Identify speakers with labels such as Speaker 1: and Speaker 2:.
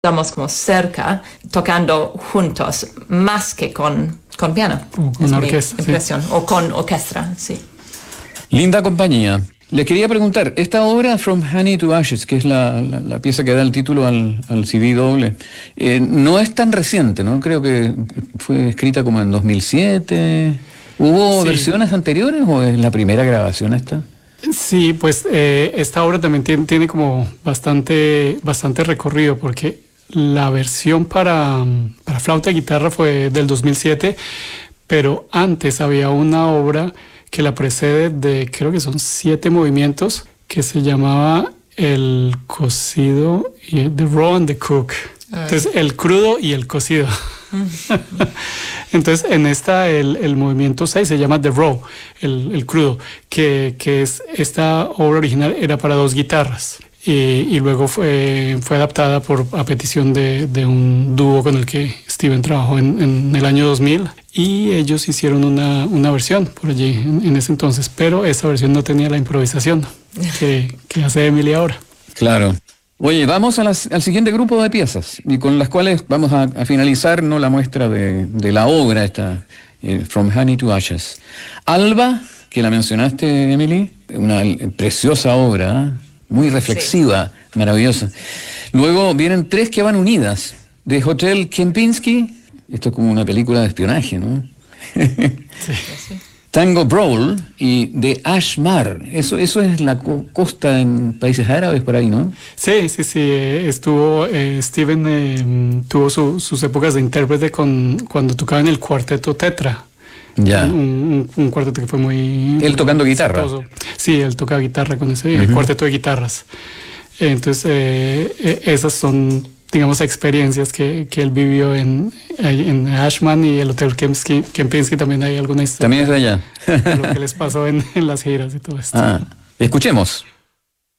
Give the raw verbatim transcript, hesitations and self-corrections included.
Speaker 1: estamos como cerca, tocando juntos, más que con, con piano.
Speaker 2: Con
Speaker 1: es
Speaker 2: una
Speaker 1: mi
Speaker 2: orquesta,
Speaker 1: impresión. Sí. O con orquesta, sí.
Speaker 3: Linda compañía. Les quería preguntar, esta obra, From Honey to Ashes, que es la, la, la pieza que da el título al, al C D doble, eh, no es tan reciente, ¿no? Creo que fue escrita como en dos mil siete. ¿Hubo
Speaker 2: Sí.
Speaker 3: versiones anteriores o es la primera grabación esta?
Speaker 2: Sí, pues eh, esta obra también tiene, tiene como bastante, bastante recorrido, porque la versión para, para flauta y guitarra fue del dos mil siete, pero antes había una obra que la precede de, creo que son siete movimientos, que se llamaba El cocido y The Raw and the Cook. Entonces, el crudo y el cocido. Entonces, en esta, el, el movimiento seis se llama The Raw, el, el crudo, que, que es, esta obra original era para dos guitarras. Y, y luego fue, fue adaptada por, a petición de, de un dúo con el que Steven trabajó en, en el año dos mil, y ellos hicieron una, una versión por allí en, en ese entonces, pero esa versión no tenía la improvisación que, que hace Emily ahora.
Speaker 3: Claro. Oye, vamos a las, al siguiente grupo de piezas, y con las cuales vamos a, a finalizar, ¿no?, la muestra de, de la obra esta, eh, From Honey to Ashes. Alba, que la mencionaste, Emily, una preciosa obra, ¿eh? Muy reflexiva, sí. Maravillosa. Luego vienen tres que van unidas, de Hotel Kempinski, esto es como una película de espionaje, ¿no?
Speaker 2: Sí.
Speaker 3: Tango Brawl y de Ashmar, eso, eso es la co costa en países árabes por ahí, ¿no?
Speaker 2: Sí, sí, sí, estuvo, eh, Steven eh, tuvo su, sus épocas de intérprete con, cuando tocaba en el cuarteto Tetra.
Speaker 3: Ya.
Speaker 2: Un, un, un cuarteto que fue muy...
Speaker 3: Él tocando
Speaker 2: muy
Speaker 3: guitarra.
Speaker 2: exitoso. Sí, él tocaba guitarra con ese
Speaker 3: Uh-huh.
Speaker 2: cuarteto de guitarras. Entonces, eh, eh, esas son, digamos, experiencias que, que él vivió en, en Ashman, y el Hotel Kempinski, Kempinski también hay alguna historia.
Speaker 3: También es de allá.
Speaker 2: De lo que les pasó en, en las giras y todo esto.
Speaker 3: Ah, escuchemos.